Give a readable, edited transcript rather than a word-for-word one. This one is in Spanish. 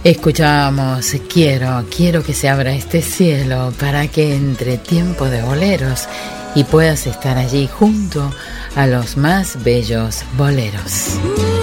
Escuchábamos quiero que se abra este cielo para que entre tiempo de boleros y puedas estar allí junto a los más bellos boleros.